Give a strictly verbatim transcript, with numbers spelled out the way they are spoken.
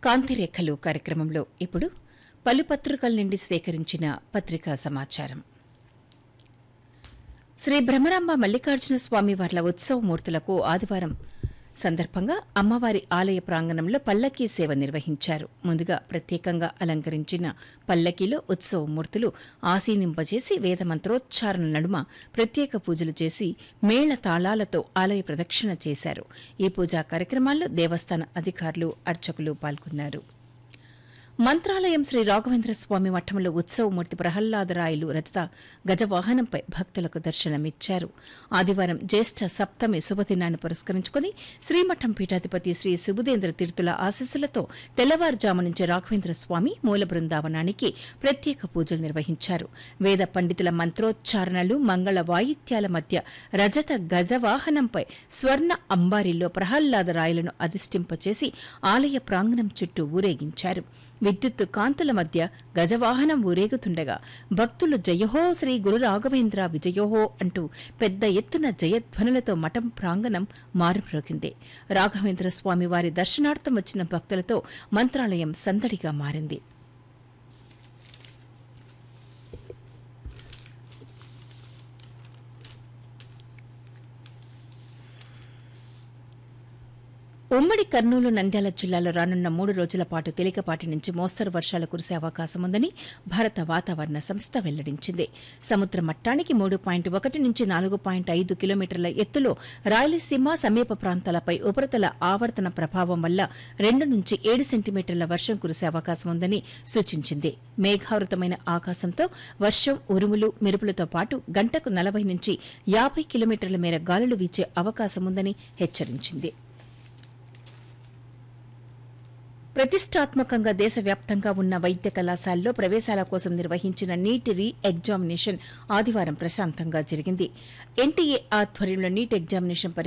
కాంతిరేఖలు కార్యక్రమంలో ఇప్పుడు పలు పత్రికల నుండి సేకరించిన పత్రికా సమాచారం. శ్రీ బ్రహ్మరాంబ మల్లికార్జున స్వామివార్ల ఉత్సవమూర్తులకు ఆదివారం సందర్భంగా అమ్మవారి ఆలయ ప్రాంగణంలో పల్లకీ సేవ నిర్వహించారు. ముందుగా ప్రత్యేకంగా అలంకరించిన పల్లకీలో ఉత్సవమూర్తులు ఆసీనింపజేసి వేదమంత్రోచ్చారణ నడుమ ప్రత్యేక పూజలు చేసి మేళ తాళాలతో ఆలయ ప్రదక్షిణ చేశారు. ఈ పూజా కార్యక్రమాల్లో దేవస్థాన అధికారులు, అర్చకులు పాల్గొన్నారు. మంత్రాలయం శ్రీ రాఘవేంద్ర స్వామి మఠంలో ఉత్సవమూర్తి ప్రహ్లాదరాయలు రచిత గజవాహనంపై భక్తులకు దర్శనమిచ్చారు. ఆదివారం జ్యేష్ఠ సప్తమి శుభదినాన్ని పురస్కరించుకుని శ్రీమఠం పీఠాధిపతి శ్రీ సుబుధేంద్ర తీర్థుల ఆశీస్సులతో తెల్లవారుజాము నుంచి రాఘవేంద్ర స్వామి మూల బృందావనానికి ప్రత్యేక పూజలు నిర్వహించారు. వేద పండితుల మంత్రోచ్చారణలు, మంగళ వాయిద్యాల మధ్య రజత గజవాహనంపై స్వర్ణ అంబారీలో ప్రహ్లాదరాయలను అధిష్ఠింపచేసి ఆలయ ప్రాంగణం చుట్టూ ఊరేగించారు. విద్యుత్తు కాంతుల మధ్య గజవాహనం ఊరేగుతుండగా భక్తులు జయహో శ్రీ గురు రాఘవేంద్ర విజయోహో అంటూ పెద్ద ఎత్తున జయధ్వనులతో మఠం ప్రాంగణం మారుమ్రోగింది. రాఘవేంద్ర స్వామి వారి దర్శనార్థం వచ్చిన భక్తులతో మంత్రాలయం సందడిగా మారింది. ఉమ్మడి కర్నూలు, నంద్యాల జిల్లాలో రానున్న మూడు రోజుల పాటు తేలికపాటి నుంచి మోస్తరు వర్షాలు కురిసే అవకాశముందని భారత వాతావరణ సంస్థ వెల్లడించింది. సముద్ర మట్టానికి మూడు పాయింట్ ఒకటి నుంచి నాలుగు పాయింట్ ఐదు కిలోమీటర్ల ఎత్తులో రాయలసీమ సమీప ప్రాంతాలపై ఉపరితల ఆవర్తన ప్రభావం వల్ల రెండు నుంచి ఏడు సెంటీమీటర్ల వర్షం కురిసే అవకాశముందని సూచించింది. మేఘావృతమైన ఆకాశంతో వర్షం, ఉరుములు, మెరుపులతో పాటు గంటకు నలభై నుంచి యాభై కిలోమీటర్ల మేర గాలులు వీచే అవకాశముందని హెచ్చరించింది. ప్రతిష్టాత్మకంగా దేశవ్యాప్తంగా ఉన్న వైద్య కళాశాలలో ప్రవేశాల కోసం నిర్వహించిన నీట్ రీ ఎగ్జామినేషన్ ఆదివారం ప్రశాంతంగా జరిగింది. ఎన్టీఏ ఆధ్వర్యంలో నీట్ ఎగ్జామినేషన్